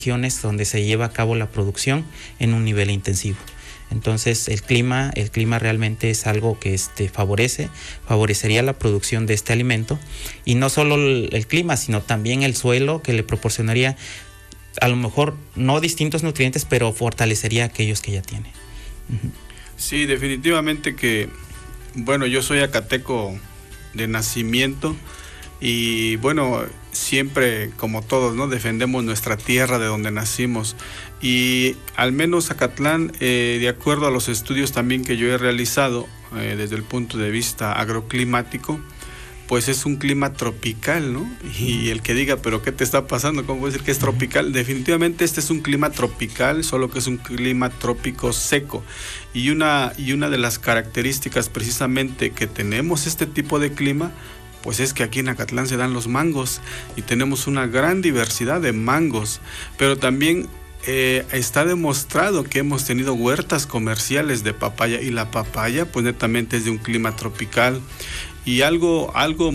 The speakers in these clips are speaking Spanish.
regiones donde se lleva a cabo la producción en un nivel intensivo. Entonces el clima realmente es algo que favorecería la producción de este alimento, y no solo el clima, sino también el suelo, que le proporcionaría a lo mejor no distintos nutrientes, pero fortalecería aquellos que ya tiene. Uh-huh. Sí, definitivamente que, bueno, yo soy acateco de nacimiento y bueno, siempre como todos, ¿no?, defendemos nuestra tierra de donde nacimos, y al menos Acatlán, de acuerdo a los estudios también que yo he realizado desde el punto de vista agroclimático, pues es un clima tropical, ¿no? Y el que diga, pero ¿qué te está pasando? ¿Cómo puede decir que es tropical? Definitivamente este es un clima tropical, solo que es un clima trópico seco. Y una de las características precisamente que tenemos este tipo de clima, pues es que aquí en Acatlán se dan los mangos y tenemos una gran diversidad de mangos, pero también está demostrado que hemos tenido huertas comerciales de papaya, y la papaya pues netamente es de un clima tropical. Y algo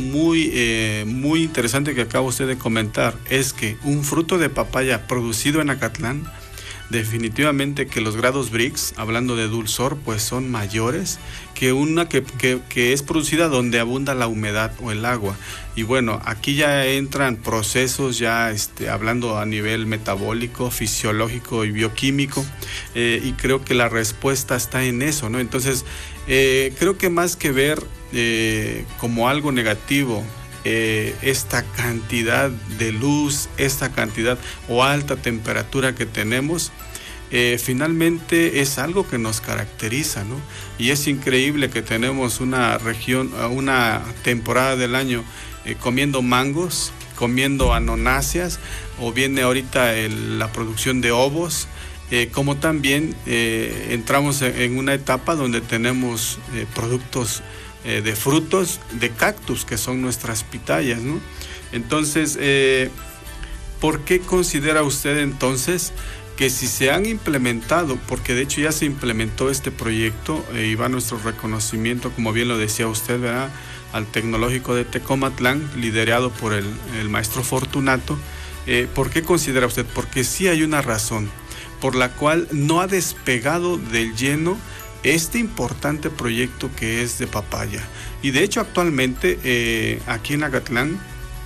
muy interesante que acaba usted de comentar es que un fruto de papaya producido en Acatlán, definitivamente que los grados Brix, hablando de dulzor, pues son mayores que una que es producida donde abunda la humedad o el agua. Y bueno, aquí ya entran procesos ya hablando a nivel metabólico, fisiológico y bioquímico, y creo que la respuesta está en eso, ¿no? Entonces, creo que más que ver como algo negativo esta cantidad de luz, esta cantidad o alta temperatura que tenemos, finalmente es algo que nos caracteriza, ¿no? Y es increíble que tenemos una región, una temporada del año comiendo mangos, comiendo anonáceas, o viene ahorita la producción de ovos, como también entramos en una etapa donde tenemos productos de frutos de cactus, que son nuestras pitayas, ¿no? Entonces, ¿por qué considera usted entonces que si se han implementado, porque de hecho ya se implementó este proyecto, y va nuestro reconocimiento, como bien lo decía usted, ¿verdad?, al Tecnológico de Tecomatlán, liderado por el maestro Fortunato, ¿por qué considera usted? Porque sí hay una razón por la cual no ha despegado del lleno este importante proyecto que es de papaya. Y de hecho actualmente aquí en Acatlán,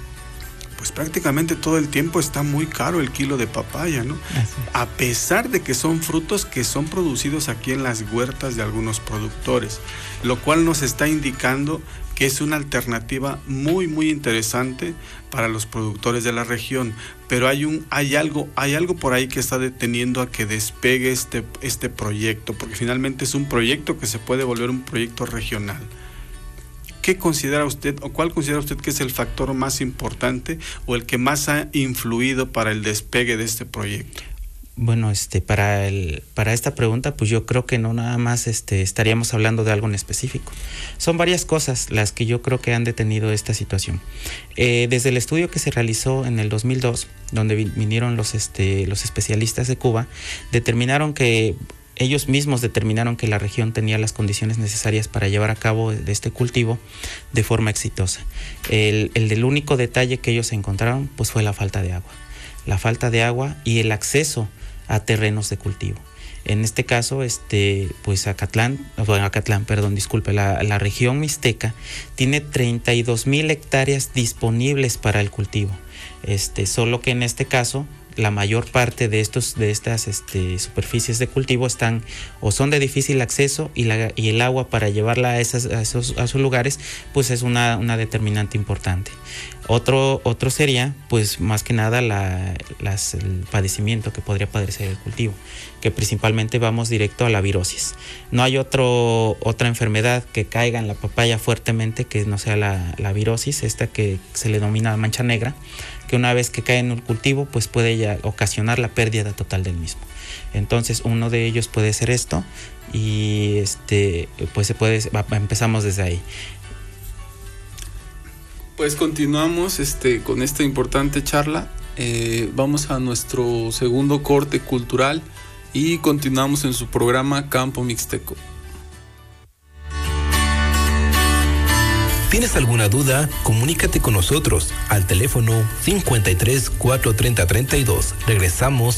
pues prácticamente todo el tiempo está muy caro el kilo de papaya, ¿no? A pesar de que son frutos que son producidos aquí en las huertas de algunos productores, lo cual nos está indicando que es una alternativa muy interesante para los productores de la región. Pero hay algo por ahí que está deteniendo a que despegue este proyecto, porque finalmente es un proyecto que se puede volver un proyecto regional. ¿Qué considera usted, o cuál considera usted que es el factor más importante o el que más ha influido para el despegue de este proyecto? Bueno, para esta pregunta, pues yo creo que no nada más estaríamos hablando de algo en específico. Son varias cosas las que yo creo que han detenido esta situación. Desde el estudio que se realizó en el 2002, donde vinieron los especialistas de Cuba, ellos mismos determinaron que la región tenía las condiciones necesarias para llevar a cabo este cultivo de forma exitosa. El único detalle que ellos encontraron, pues, fue la falta de agua. La falta de agua y el acceso a terrenos de cultivo. En este caso, pues la región mixteca tiene 32,000 hectáreas disponibles para el cultivo. Solo que en este caso, la mayor parte de estas superficies de cultivo están o son de difícil acceso, y el agua para llevarla a esos lugares, pues es una determinante importante. Otro sería, pues más que nada, el padecimiento que podría padecer el cultivo, que principalmente vamos directo a la virosis. No hay otra enfermedad que caiga en la papaya fuertemente que no sea la virosis, esta que se le denomina mancha negra, que una vez que cae en el cultivo, pues puede ya ocasionar la pérdida total del mismo. Entonces, uno de ellos puede ser esto, y pues empezamos desde ahí. Pues continuamos con esta importante charla. Vamos a nuestro segundo corte cultural y continuamos en su programa Campo Mixteco. ¿Tienes alguna duda? Comunícate con nosotros al teléfono 53 430 32. Regresamos